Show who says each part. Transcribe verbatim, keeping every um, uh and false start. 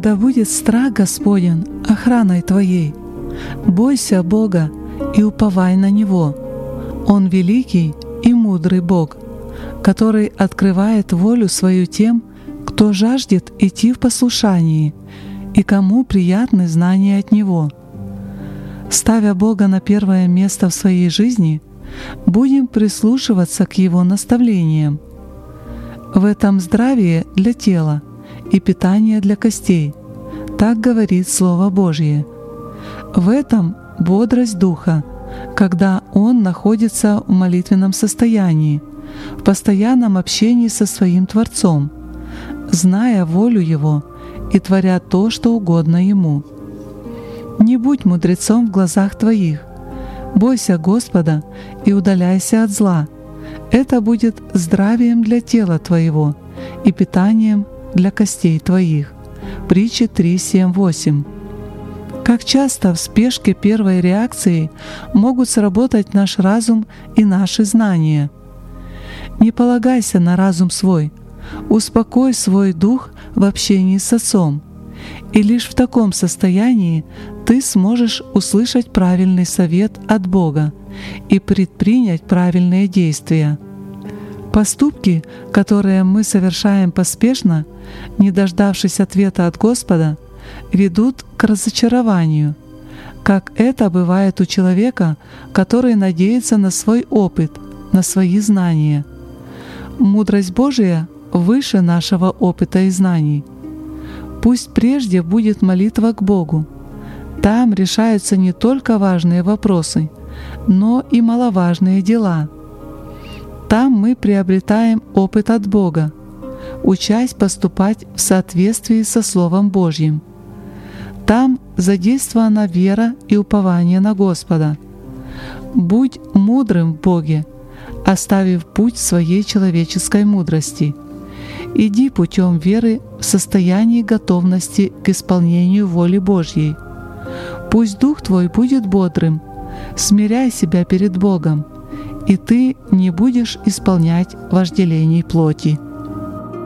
Speaker 1: Да будет страх Господен охраной твоей. Бойся Бога и уповай на Него. Он великий и мудрый Бог, который открывает волю свою тем, кто жаждет идти в послушании и кому приятны знания от Него. Ставя Бога на первое место в своей жизни, будем прислушиваться к Его наставлениям. В этом здравие для тела и питание для костей, так говорит Слово Божье. В этом бодрость духа, когда он находится в молитвенном состоянии, в постоянном общении со своим Творцом, зная волю Его и творя то, что угодно Ему. Не будь мудрецом в глазах твоих, бойся Господа и удаляйся от зла. Это будет здравием для тела твоего и питанием для костей твоих. Притчи три, семь, восемь. Как часто в спешке первой реакции могут сработать наш разум и наши знания. Не полагайся на разум свой, успокой свой дух в общении с Отцом, и лишь в таком состоянии ты сможешь услышать правильный совет от Бога и предпринять правильные действия. Поступки, которые мы совершаем поспешно, не дождавшись ответа от Господа, ведут к разочарованию, как это бывает у человека, который надеется на свой опыт, на свои знания. Мудрость Божия выше нашего опыта и знаний. Пусть прежде будет молитва к Богу. Там решаются не только важные вопросы, но и маловажные дела. Там мы приобретаем опыт от Бога, учась поступать в соответствии со Словом Божьим. Там задействована вера и упование на Господа. Будь мудрым в Боге, оставив путь своей человеческой мудрости. Иди путем веры в состоянии готовности к исполнению воли Божьей. Пусть дух твой будет бодрым, смиряй себя перед Богом, и ты не будешь исполнять вожделений плоти.